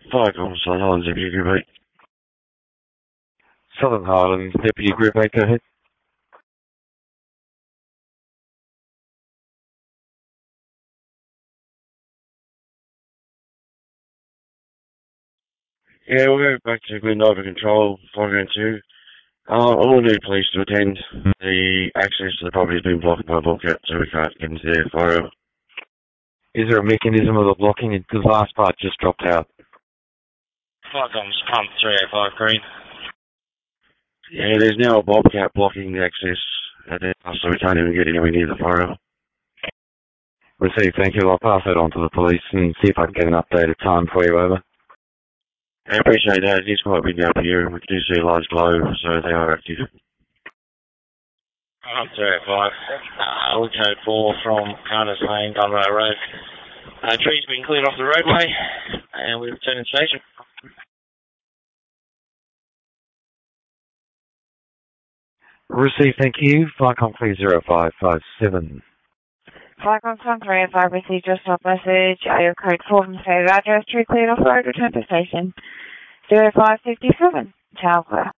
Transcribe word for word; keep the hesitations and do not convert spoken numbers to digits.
Falcon, Southern Highlands Deputy Group eight. Southern Highlands Deputy Group eight, go ahead. Yeah, we'll go back to Glen Over Control, five oh two. Uh, I will need police to attend. The access to the property has been blocked by a bulkhead, so we can't get into there. Fire. Is there a mechanism of the blocking? The last part just dropped out. Falcon's pump three oh five green. Yeah, there's now a bobcat blocking the access at there, so we can't even get anywhere near the fire. Received, thank you. I'll pass that on to the police and see if I can get an updated time for you, over. I appreciate that. It is quite windy up here, and we do see a large glow, so they are active. I'm three oh five. Uh, we code four from Carter's Lane, Dunbar Road. Uh, trees been cleared off the roadway, and we return to station. Received, thank you. Flycom three zero five five seven. Flycom three oh five, received your stop message. Your code four from state address, tree cleared off road, return to station. zero five five seven. Ciao, clear.